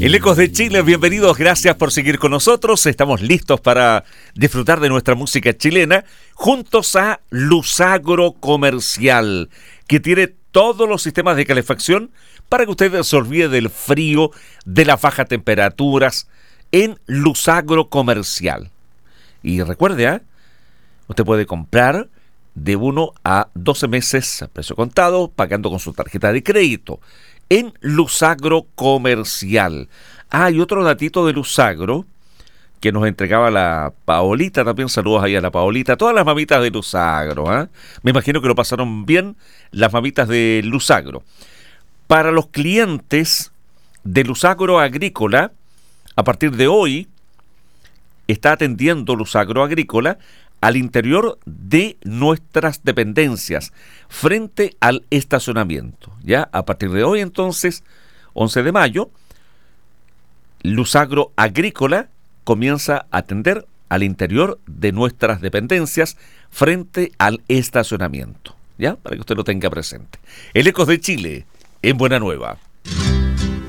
El Ecos de Chile, bienvenidos, gracias por seguir con nosotros. Estamos listos para disfrutar de nuestra música chilena juntos a Luzagro Comercial, que tiene todos los sistemas de calefacción para que usted se olvide del frío, de las bajas temperaturas en Luzagro Comercial. Y recuerde, usted puede comprar de 1 a 12 meses a precio contado, pagando con su tarjeta de crédito en Luzagro Comercial. Y otro datito de Luzagro que nos entregaba la Paolita, también saludos ahí a la Paolita, todas las mamitas de Luzagro, me imagino que lo pasaron bien las mamitas de Luzagro. Para los clientes de Luzagro Agrícola, a partir de hoy está atendiendo Luzagro Agrícola al interior de nuestras dependencias, frente al estacionamiento. Ya a partir de hoy, entonces, 11 de mayo, Luzagro Agrícola comienza a atender al interior de nuestras dependencias, frente al estacionamiento. Ya, para que usted lo tenga presente. El Ecos de Chile, en Buena Nueva.